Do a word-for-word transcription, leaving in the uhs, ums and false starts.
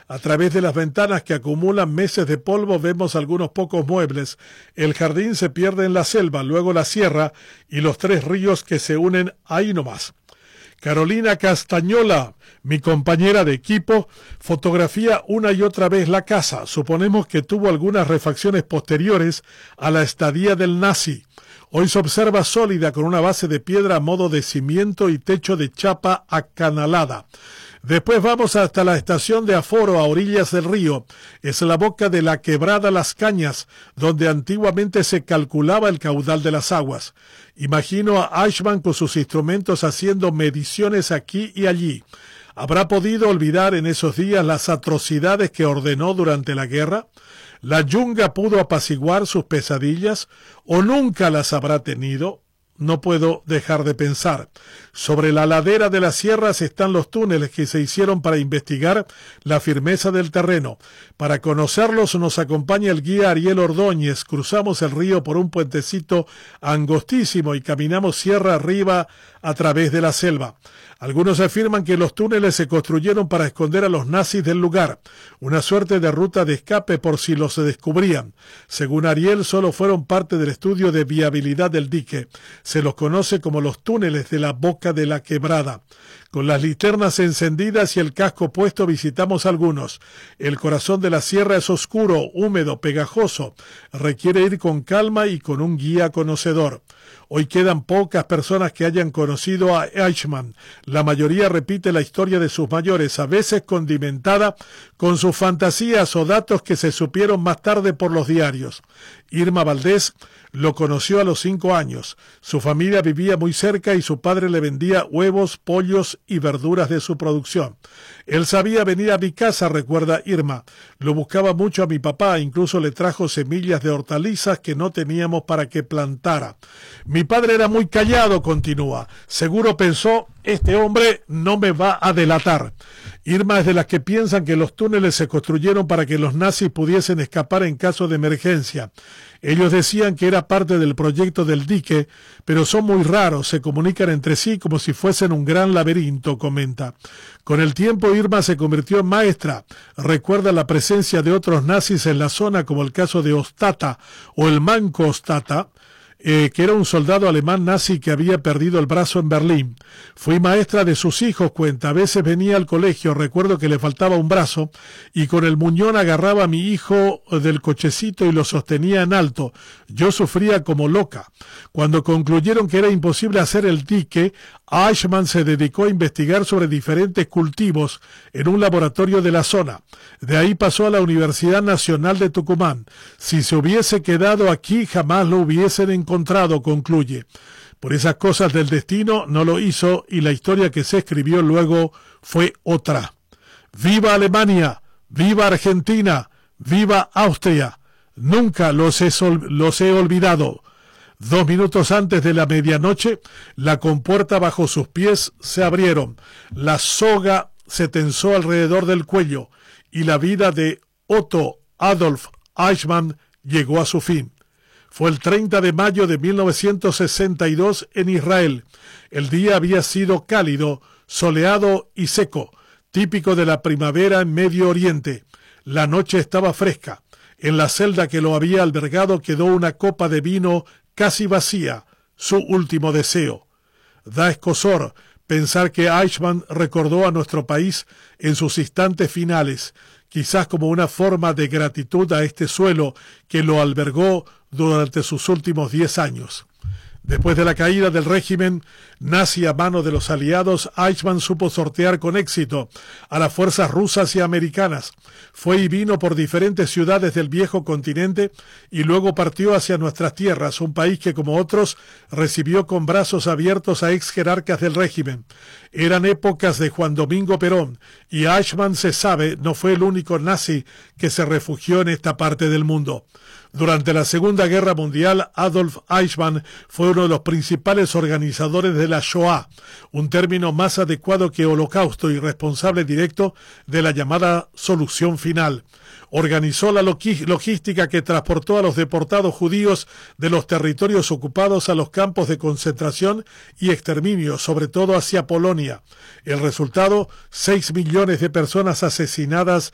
A través de las ventanas que acumulan meses de polvo vemos algunos pocos muebles. El jardín se pierde en la selva, luego la sierra y los tres ríos que se unen ahí nomás. Carolina Castañola, mi compañera de equipo, fotografía una y otra vez la casa. Suponemos que tuvo algunas refacciones posteriores a la estadía del nazi. Hoy se observa sólida con una base de piedra a modo de cimiento y techo de chapa acanalada. Después vamos hasta la estación de aforo a orillas del río. Es la boca de la quebrada Las Cañas, donde antiguamente se calculaba el caudal de las aguas. Imagino a Eichmann con sus instrumentos haciendo mediciones aquí y allí. ¿Habrá podido olvidar en esos días las atrocidades que ordenó durante la guerra? ¿La yunga pudo apaciguar sus pesadillas o nunca las habrá tenido? No puedo dejar de pensar. Sobre la ladera de las sierras están los túneles que se hicieron para investigar la firmeza del terreno. Para conocerlos nos acompaña el guía Ariel Ordóñez. Cruzamos el río por un puentecito angostísimo y caminamos sierra arriba a través de la selva. Algunos afirman que los túneles se construyeron para esconder a los nazis del lugar, una suerte de ruta de escape por si los descubrían. Según Ariel, solo fueron parte del estudio de viabilidad del dique. Se los conoce como los túneles de la boca de la quebrada. Con las linternas encendidas y el casco puesto visitamos algunos. El corazón de la sierra es oscuro, húmedo, pegajoso. Requiere ir con calma y con un guía conocedor. Hoy quedan pocas personas que hayan conocido a Eichmann. La mayoría repite la historia de sus mayores, a veces condimentada con sus fantasías o datos que se supieron más tarde por los diarios. Irma Valdés lo conoció a los cinco años. Su familia vivía muy cerca y su padre le vendía huevos, pollos y verduras de su producción. Él sabía venir a mi casa, recuerda Irma. Lo buscaba mucho a mi papá, incluso le trajo semillas de hortalizas que no teníamos para que plantara. Mi padre era muy callado, continúa. Seguro pensó, este hombre no me va a delatar. Irma es de las que piensan que los túneles se construyeron para que los nazis pudiesen escapar en caso de emergencia. Ellos decían que era parte del proyecto del dique, pero son muy raros, se comunican entre sí como si fuesen un gran laberinto, comenta. Con el tiempo Irma se convirtió en maestra. Recuerda la presencia de otros nazis en la zona, como el caso de Ostata o el manco Ostata, Eh, que era un soldado alemán nazi que había perdido el brazo en Berlín. Fui maestra de sus hijos, cuenta. A veces venía al colegio, recuerdo que le faltaba un brazo, y con el muñón agarraba a mi hijo del cochecito y lo sostenía en alto. Yo sufría como loca. Cuando concluyeron que era imposible hacer el dique, Eichmann se dedicó a investigar sobre diferentes cultivos en un laboratorio de la zona. De ahí pasó a la Universidad Nacional de Tucumán. Si se hubiese quedado aquí, jamás lo hubiesen encontrado, concluye. Por esas cosas del destino no lo hizo y la historia que se escribió luego fue otra. ¡Viva Alemania! ¡Viva Argentina! ¡Viva Austria! Nunca los he, sol- los he olvidado. Dos minutos antes de la medianoche, la compuerta bajo sus pies se abrieron. La soga se tensó alrededor del cuello y la vida de Otto Adolf Eichmann llegó a su fin. Fue el treinta de mayo de mil novecientos sesenta y dos en Israel. El día había sido cálido, soleado y seco, típico de la primavera en Medio Oriente. La noche estaba fresca. En la celda que lo había albergado quedó una copa de vino casi vacía, su último deseo. Da escozor pensar que Eichmann recordó a nuestro país en sus instantes finales, quizás como una forma de gratitud a este suelo que lo albergó durante sus últimos diez años. Después de la caída del régimen nazi a mano de los aliados, Eichmann supo sortear con éxito a las fuerzas rusas y americanas. Fue y vino por diferentes ciudades del viejo continente y luego partió hacia nuestras tierras, un país que, como otros, recibió con brazos abiertos a ex jerarcas del régimen. Eran épocas de Juan Domingo Perón y Eichmann, se sabe, no fue el único nazi que se refugió en esta parte del mundo. Durante la Segunda Guerra Mundial, Adolf Eichmann fue uno de los principales organizadores de la Shoah, un término más adecuado que holocausto y responsable directo de la llamada solución final. Organizó la logística que transportó a los deportados judíos de los territorios ocupados a los campos de concentración y exterminio, sobre todo hacia Polonia. El resultado, seis millones de personas asesinadas